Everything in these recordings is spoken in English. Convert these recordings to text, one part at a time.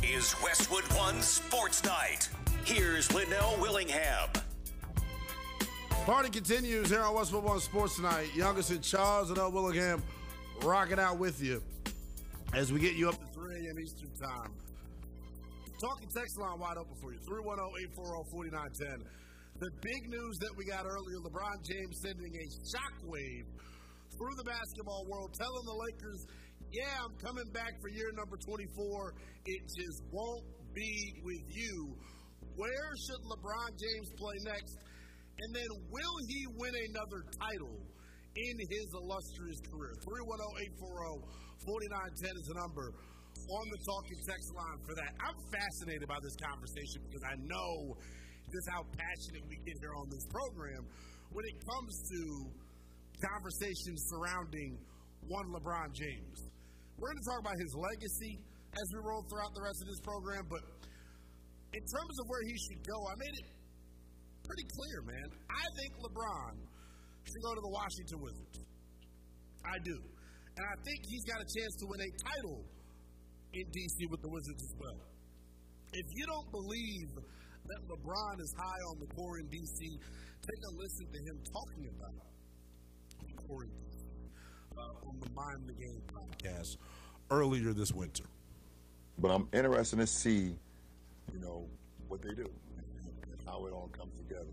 is Westwood One Sports Night. Here's Linnell Willingham. Party continues here on Westwood One Sports Night. Youngest and Charles and L. Willingham rocking out with you as we get you up to 3 a.m. Eastern Time. Talking text line wide open for you, 310-840-4910. The big news that we got earlier, LeBron James sending a shockwave through the basketball world, telling the Lakers, yeah, I'm coming back for year number 24. It just won't be with you. Where should LeBron James play next? And then will he win another title in his illustrious career? 310-840-4910 is the number on the talking text line for that. I'm fascinated by this conversation because I know just how passionate we get here on this program when it comes to conversations surrounding one LeBron James. We're going to talk about his legacy as we roll throughout the rest of this program, but in terms of where he should go, I made it pretty clear, man. I think LeBron should go to the Washington Wizards. I do. And I think he's got a chance to win a title in D.C. with the Wizards as well. If you don't believe that LeBron is high on the core in D.C., take a listen to him talking about the core in D.C. On the Mind the Game podcast earlier this winter. But I'm interested to see, what they do and how it all comes together.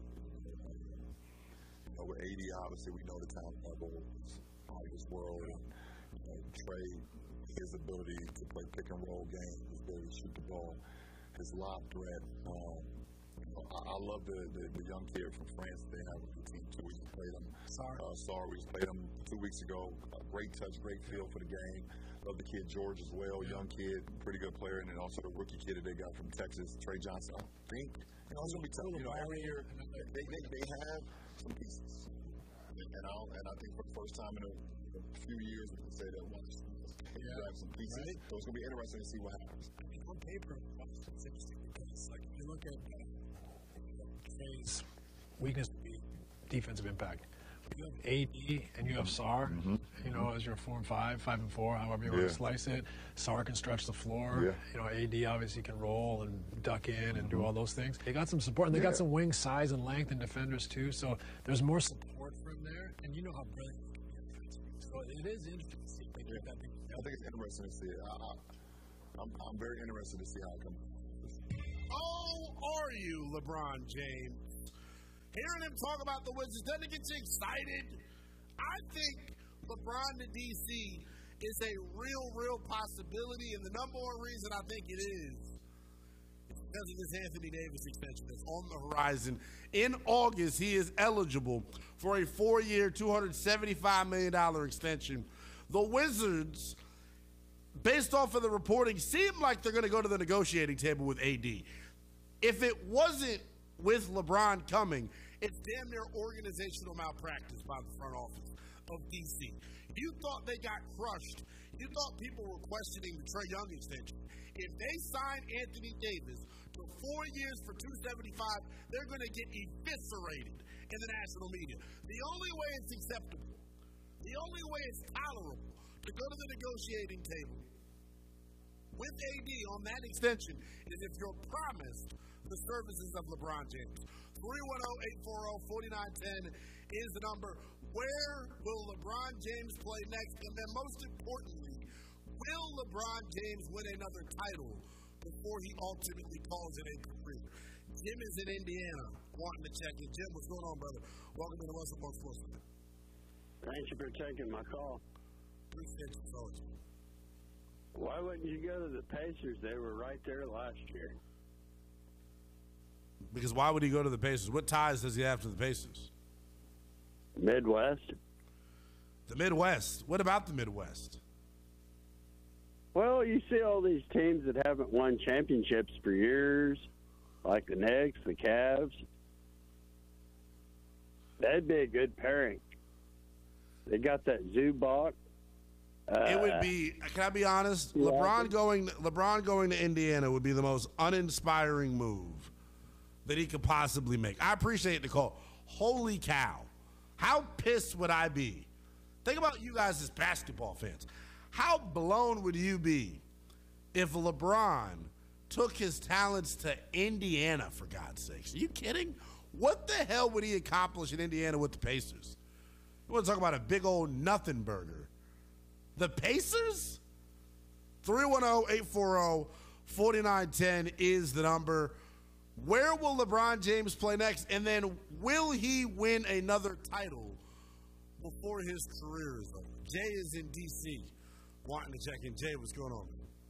With AD, obviously, we know the talent level is out of this world. Trey, his ability to play pick and roll game, his ability to shoot the ball, his lob threat. I love the young kid from France they have with the team too. We played him. We played him 2 weeks ago. Great touch, great feel for the game. Love the kid George as well. Young kid, pretty good player, and then also the rookie kid that they got from Texas, Trey Johnson. I think it's gonna be tough. Every year they have some pieces, and I think for the first time in a few years we can say that they have some pieces. Right. So it's gonna be interesting to see what happens. On paper, it's interesting because if you look at Trey's weakness would be defensive impact. You have AD and you have Sarr, as your 4 and 5, 5 and 4, however you want to slice it. Sarr can stretch the floor. Yeah. AD obviously can roll and duck in and do all those things. They got some support, and they got some wing size and length and defenders too. So there's more support for him there, and you know how brilliant he is. So it is interesting to see if they keep that thing together. I think it's interesting to see it. I'm very interested to see how it comes. Oh, are you, LeBron James? Hearing him talk about the Wizards, doesn't it get you excited? I think LeBron to D.C. is a real possibility, and the number one reason I think it is because of this Anthony Davis extension that's on the horizon. In August, he is eligible for a 4-year, $275 million extension. The Wizards, based off of the reporting, seem like they're going to go to the negotiating table with AD. If it wasn't with LeBron coming, it's damn near organizational malpractice by the front office of D.C. You thought they got crushed. You thought people were questioning the Trae Young extension. If they sign Anthony Davis for 4 years for $275, they're going to get eviscerated in the national media. The only way it's acceptable, the only way it's tolerable to go to the negotiating table with AD on that extension is if you're promised the services of LeBron James. 310-840-4910 is the number. Where will LeBron James play next? And then most importantly, will LeBron James win another title before he ultimately calls it a career? Jim is in Indiana wanting to check in. Jim, what's going on, brother? Welcome to the Westwood One Sports Night. Thank you for taking my call. Appreciate you, Soldier. Why wouldn't you go to the Pacers? They were right there last year. Because why would he go to the Pacers? What ties does he have to the Pacers? Midwest. The Midwest. What about the Midwest? Well, you see all these teams that haven't won championships for years, like the Knicks, the Cavs. That'd be a good pairing. They got that Zubac. It would be. Can I be honest? Yeah, LeBron going to Indiana would be the most uninspiring move that he could possibly make. I appreciate the call. Holy cow. How pissed would I be? Think about you guys as basketball fans. How blown would you be if LeBron took his talents to Indiana, for God's sakes. Are you kidding? What the hell would he accomplish in Indiana with the Pacers? You want to talk about a big old nothing burger. The Pacers? 310-840-4910 is the number. Where will LeBron James play next? And then will he win another title before his career is over? Jay is in D.C. wanting to check in. Jay, what's going on?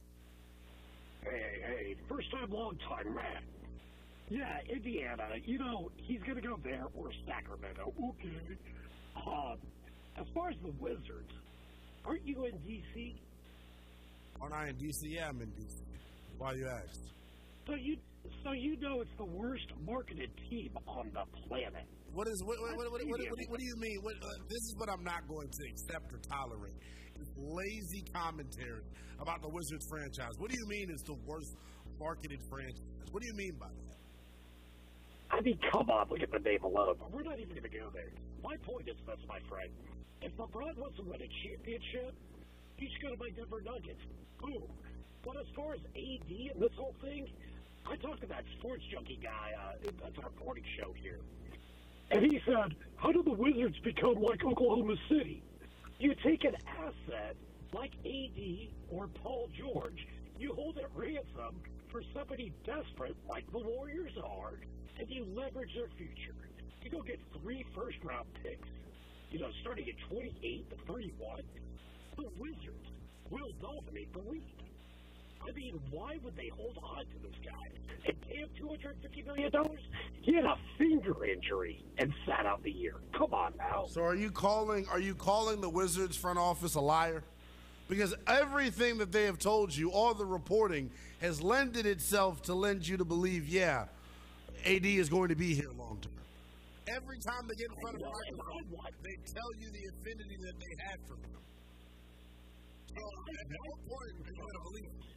Hey, first time, long time, man. Yeah, Indiana, he's going to go there or Sacramento. Okay. As far as the Wizards, aren't you in D.C.? Aren't I in D.C.? Yeah, I'm in D.C. Why you asked? So you know it's the worst marketed team on the planet. What do you mean? This is what I'm not going to accept or tolerate. It's lazy commentary about the Wizards franchise. What do you mean it's the worst marketed franchise? What do you mean by that? I mean, come on, look at the name alone. But we're not even going to go there. My point is this, my friend. If LeBron wants to win a championship, he should go to my Denver Nuggets. Boom. But as far as AD and this whole thing, I talked to that sports junkie guy at our morning show here. And he said, how do the Wizards become like Oklahoma City? You take an asset like AD or Paul George, you hold it ransom for somebody desperate like the Warriors are, and you leverage their future. You go get 3 first-round picks, starting at 28 to 31. The Wizards will dominate the league. I mean, why would they hold on to this guy and pay him $250 million? He had a finger injury and sat out the year. Come on now. So are you calling the Wizards front office a liar? Because everything that they have told you, all the reporting, has lended itself to lend you to believe, yeah, AD is going to be here long term. Every time they get in front of the microphone, they tell you the affinity that they have for him. So at what point are you going to believe it?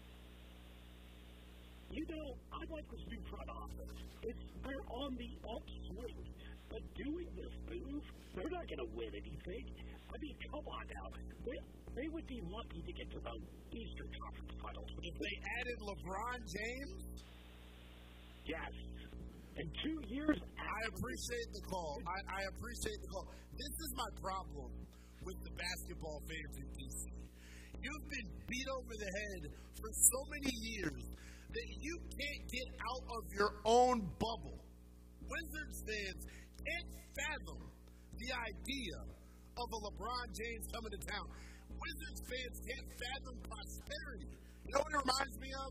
I like this new front office. They're on the upswing. But doing this move, they're not going to win anything. I mean, come on now. They would be lucky to get to the Eastern Conference Finals. If they added LeBron James? Yes. In 2 years. I appreciate the call. I appreciate the call. This is my problem with the basketball fans in D.C. You've been beat over the head for so many years that you can't get out of your own bubble. Wizards fans can't fathom the idea of a LeBron James coming to town. Wizards fans can't fathom prosperity. You know what it reminds me of?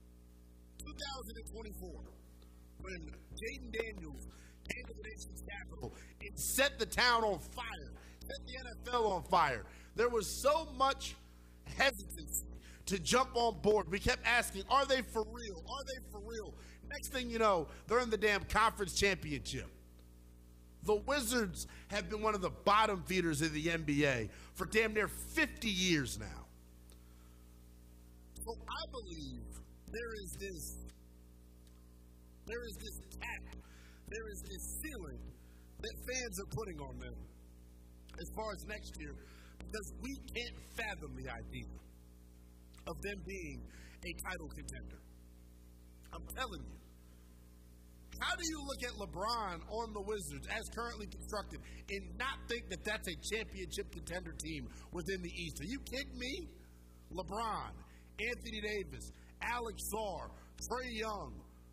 2024, when Jaden Daniels came to the nation's capital and set the town on fire, set the NFL on fire. There was so much hesitancy to jump on board. We kept asking, are they for real? Are they for real? Next thing you know, they're in the damn conference championship. The Wizards have been one of the bottom feeders in the NBA for damn near 50 years now. So I believe there is this cap, there is this ceiling that fans are putting on them as far as next year, because we can't fathom the idea of them being a title contender. I'm telling you. How do you look at LeBron on the Wizards as currently constructed and not think that that's a championship contender team within the East? Are you kidding me? LeBron, Anthony Davis, Alex Sarr, Trae Young,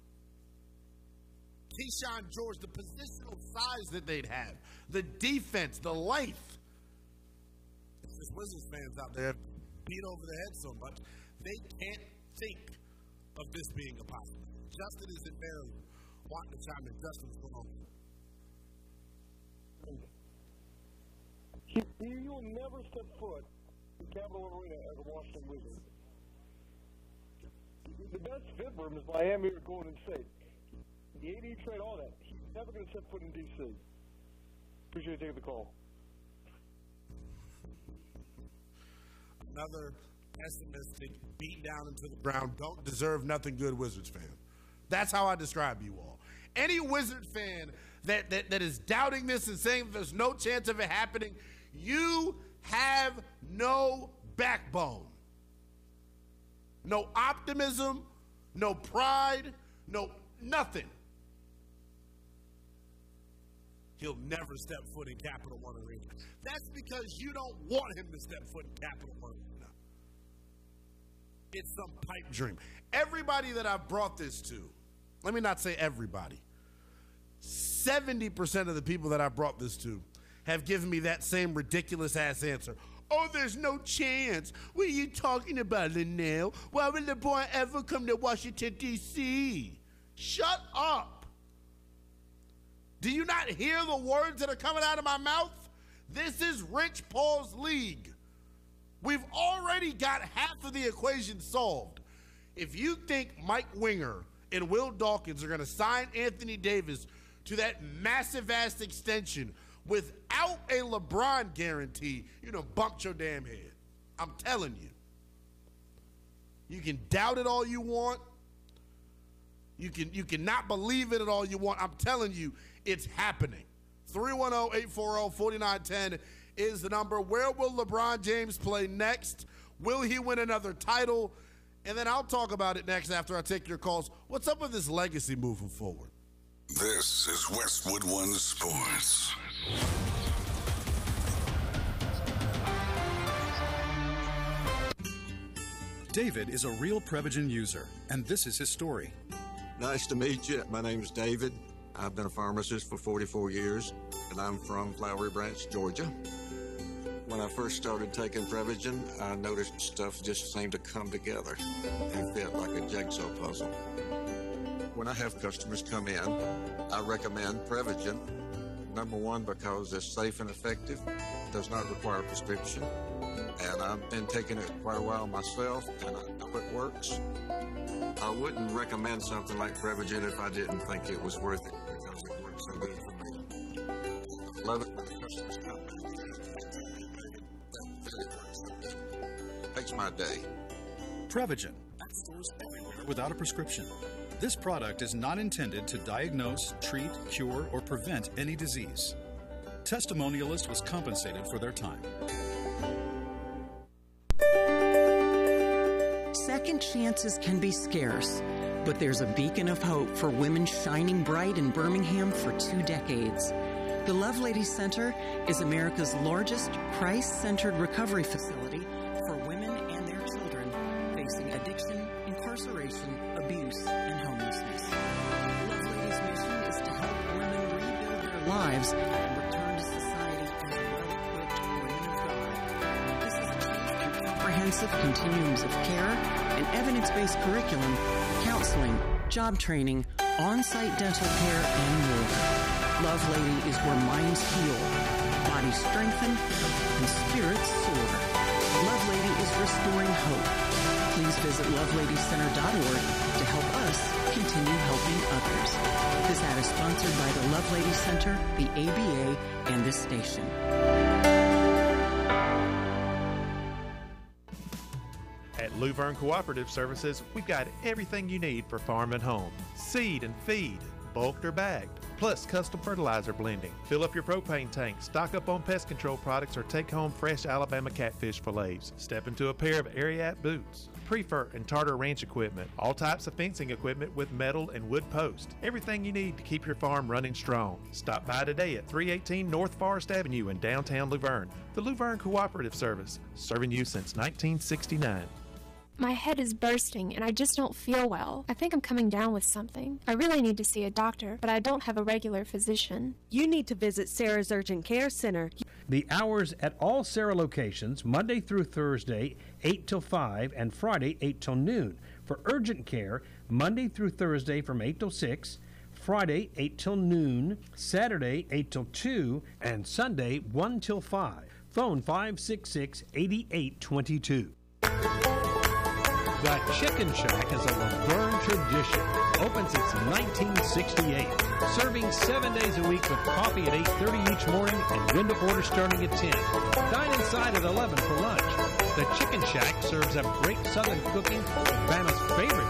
Keyshawn George, the positional size that they'd have, the defense, the length. It's just Wizards fans out there beat over the head so much, they can't think of this being a possibility. Justin is in Maryland. Wanting to chime in. Justin, what's going on? You'll never step foot in Capitol Arena as a Washington Wizard. The best fit for him is Miami or Golden State. The AD trade, all that. He's never going to step foot in D.C. Appreciate you taking the call. Another pessimistic, beat down into the ground, don't deserve nothing good Wizards fan. That's how I describe you all. Any Wizard fan that is doubting this and saying there's no chance of it happening, you have no backbone. No optimism, no pride, no nothing. He'll never step foot in Capital One Arena. That's because you don't want him to step foot in Capital One Arena. It's some pipe dream. Everybody that I've brought this to, let me not say everybody, 70% of the people that I've brought this to have given me that same ridiculous-ass answer. Oh, there's no chance. What are you talking about, Linnell? Why would LeBron ever come to Washington, D.C.? Shut up. Do you not hear the words that are coming out of my mouth? This is Rich Paul's league. We've already got half of the equation solved. If you think Mike Winger and Will Dawkins are going to sign Anthony Davis to that massive-ass extension without a LeBron guarantee, you done bumped your damn head. I'm telling you. You can doubt it all you want. You can not believe it at all you want. I'm telling you, it's happening. 310-840-4910 is the number. Where will LeBron James play next? Will he win another title? And then I'll talk about it next after I take your calls. What's up with this legacy moving forward? This is Westwood One Sports. David is a real Prevagen user, and this is his story. Nice to meet you. My name's David. I've been a pharmacist for 44 years, and I'm from Flowery Branch, Georgia. When I first started taking Prevagen, I noticed stuff just seemed to come together and fit like a jigsaw puzzle. When I have customers come in, I recommend Prevagen. Number one, because it's safe and effective, does not require a prescription, and I've been taking it quite a while myself, and I know it works. I wouldn't recommend something like Prevagen if I didn't think it was worth it, because it works so good for me. I love it when the customers come in. Makes my day. Prevagen, at stores everywhere without a prescription. This product is not intended to diagnose, treat, cure, or prevent any disease. Testimonialist was compensated for their time. Second chances can be scarce, but there's a beacon of hope for women shining bright in Birmingham for 2 decades. The Lovelady Center is America's largest price-centered recovery facility for women and their children facing addiction, incarceration, abuse, and homelessness. Lovelady's mission is to help women rebuild their lives and return to society as well-equipped women of God. This is achieved through comprehensive continuums of care and evidence-based curriculum, counseling, job training, on-site dental care, and more. Lovelady is where minds heal, bodies strengthen, and spirits soar. Lovelady is restoring hope. Please visit loveladycenter.org to help us continue helping others. This ad is sponsored by the Lovelady Center, the ABA, and this station. At Luverne Cooperative Services, we've got everything you need for farm and home. Seed and feed, bulked or bagged, plus custom fertilizer blending. Fill up your propane tank, stock up on pest control products, or take home fresh Alabama catfish fillets. Step into a pair of Ariat boots, Prefer and Tartar Ranch equipment, all types of fencing equipment with metal and wood posts. Everything you need to keep your farm running strong. Stop by today at 318 North Forest Avenue in downtown Luverne. The Luverne Cooperative Service, serving you since 1969. My head is bursting and I just don't feel well. I think I'm coming down with something. I really need to see a doctor, but I don't have a regular physician. You need to visit Sarah's Urgent Care Center. The hours at all Sarah locations, Monday through Thursday, 8 till 5, and Friday, 8 till noon. For urgent care, Monday through Thursday from 8 till 6, Friday, 8 till noon, Saturday, 8 till 2, and Sunday, 1 till 5. Phone 566-8822. The Chicken Shack is a Laverne tradition. Open since 1968. Serving 7 days a week with coffee at 8:30 each morning and window order starting at 10. Dine inside at 11 for lunch. The Chicken Shack serves up great Southern cooking, Savannah's favorite